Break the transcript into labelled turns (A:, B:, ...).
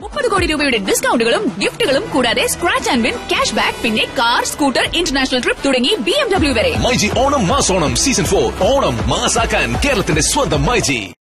A: 30 കോടി രൂപയുടെ ഡിസ്കൗണ്ടുകളും ഗിഫ്റ്റുകളും കൂടാതെ scratch and win cash back പിന്നെ കാർ സ്കൂട്ടർ ഇന്റർനാഷണൽ ട്രിപ്പ് തുടങ്ങി BMW വരെ.
B: മൈജി ഓണം മാസോണം സീസൺ 4 ഓണം മാസാക്കാൻ കേരളത്തിന്റെ സ്വന്തം മൈജി.